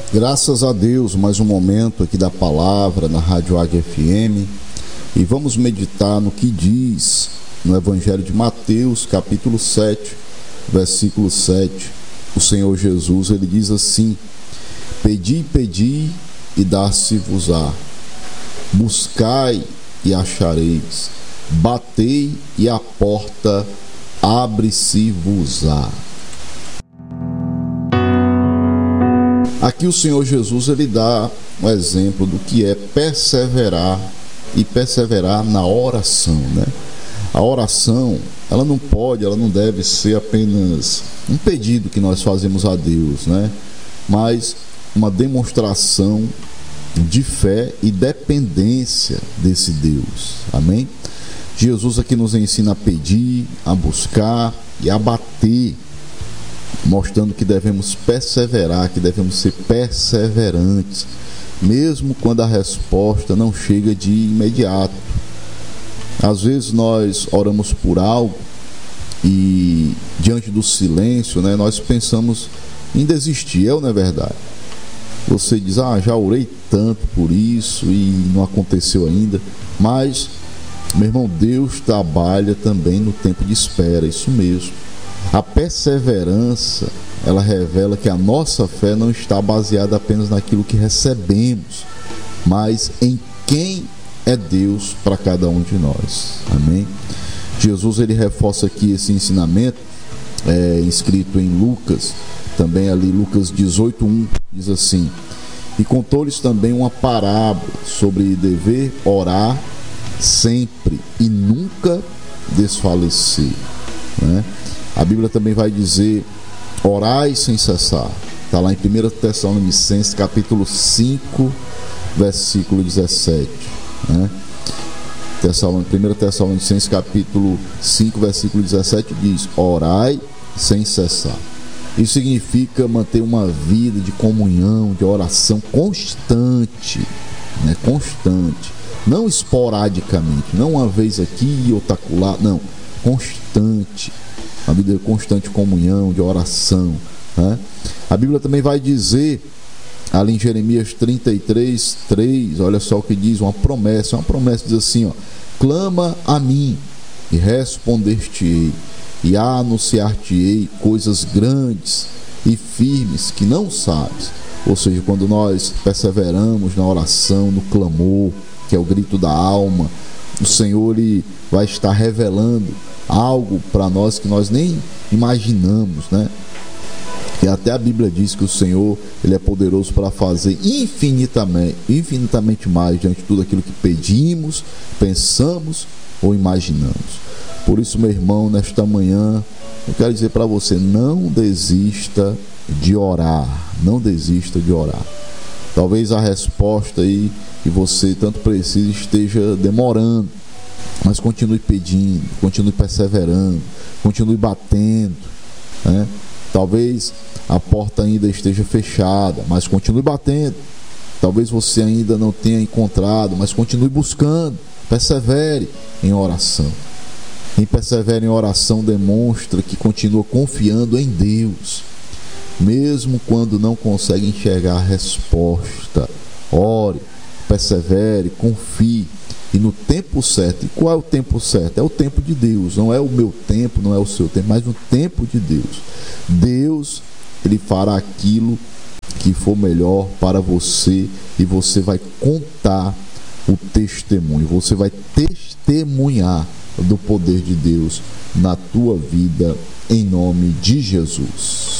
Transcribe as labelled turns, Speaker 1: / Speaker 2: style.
Speaker 1: Graças a Deus, mais um momento aqui da palavra na Rádio Águia FM, e vamos meditar no que diz no Evangelho de Mateus, capítulo 7, versículo 7. O Senhor Jesus, ele diz assim: Pedi, pedi e dar-se-vos-á, buscai e achareis, batei e a porta abre-se-vos-á. Aqui o Senhor Jesus, ele dá um exemplo do que é perseverar e perseverar na oração, né? A oração, ela não deve ser apenas um pedido que nós fazemos a Deus, né? Mas uma demonstração de fé e dependência desse Deus, amém? Jesus aqui nos ensina a pedir, a buscar e a bater, mostrando que devemos perseverar, que devemos ser perseverantes, mesmo quando a resposta não chega de imediato. Às vezes nós oramos por algo e diante do silêncio, né, nós pensamos em desistir, não é verdade? Você diz, já orei tanto por isso e não aconteceu ainda, mas, meu irmão, Deus trabalha também no tempo de espera, isso mesmo. A perseverança, ela revela que a nossa fé não está baseada apenas naquilo que recebemos, mas em quem é Deus para cada um de nós. Amém? Jesus, ele reforça aqui esse ensinamento, escrito em Lucas, também ali Lucas 18:1, diz assim: E contou-lhes também uma parábola sobre dever orar sempre e nunca desfalecer, né? A Bíblia também vai dizer: orai sem cessar. Está lá em 1 Tessalonicenses, capítulo 5, versículo 17. Né? 1 Tessalonicenses, capítulo 5, versículo 17 diz: orai sem cessar. Isso significa manter uma vida de comunhão, de oração constante, né? Constante. Não esporadicamente, não uma vez aqui e outra acolá, não. Constante. A vida de constante comunhão, de oração, né? A Bíblia também vai dizer, ali em Jeremias 33:3, olha só o que diz, uma promessa diz assim, clama a mim e responder-te-ei, e anunciar-te-ei coisas grandes e firmes que não sabes. Ou seja, quando nós perseveramos na oração, no clamor, que é o grito da alma, o Senhor, ele vai estar revelando algo para nós que nós nem imaginamos, né? E até a Bíblia diz que o Senhor, ele é poderoso para fazer infinitamente mais diante de tudo aquilo que pedimos, pensamos ou imaginamos. Por isso, meu irmão, nesta manhã, eu quero dizer para você: não desista de orar, não desista de orar. Talvez a resposta aí que você tanto precisa esteja demorando, mas continue pedindo, continue perseverando, continue batendo, né? Talvez a porta ainda esteja fechada, mas continue batendo. Talvez você ainda não tenha encontrado, mas continue buscando. Persevere em oração. Quem persevera em oração demonstra que continua confiando em Deus, mesmo quando não consegue enxergar a resposta. Ore, persevere, confie. E no tempo certo. E qual é o tempo certo? É o tempo de Deus. Não é o meu tempo, não é o seu tempo, mas o tempo de Deus. Deus, ele fará aquilo que for melhor para você, e você vai contar o testemunho. Você vai testemunhar do poder de Deus na tua vida, em nome de Jesus.